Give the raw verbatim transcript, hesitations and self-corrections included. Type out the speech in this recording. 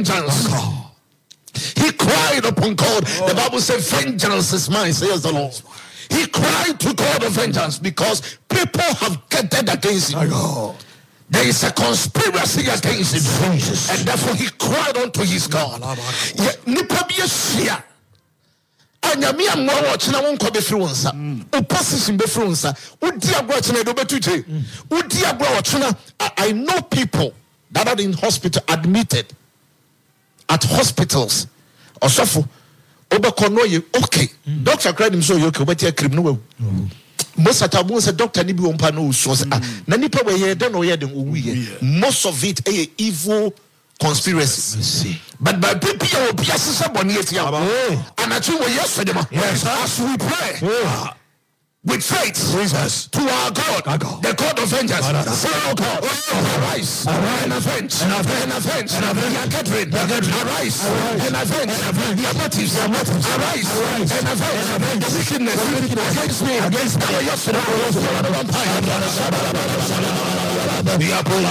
vengeance. He cried upon God. Oh. The Bible says, vengeance is mine, says the Lord. He cried to God of vengeance because people have gathered against him. Oh. There is a conspiracy against him. Jesus. And therefore he cried unto his God. Nipa bi ehia. Anyame amwa wo chena won ko be firi wonsa. Opposition be firi wonsa. Odi agro chena do betuje. Odi agro wo chena. I know people that are in hospital admitted at hospitals. Osofo obekono ye okay. Doctor cried him so you okay, but you criminal. Most of the time, say doctor ni bi won no so say na nipa we ye den no ye den owu. Most of it a evil conspiracy. But by people will be assessed boni etia. And actually we yesterday ma. Yes, as we pray. With faith, Jesus, to our God, our God, the God of vengeance. Say, oh God, arise and avenge, and avenge, and avenge. Your gathering, arise and avenge. Your motives, arise and avenge. The wickedness against me, against me. Yesterday, we are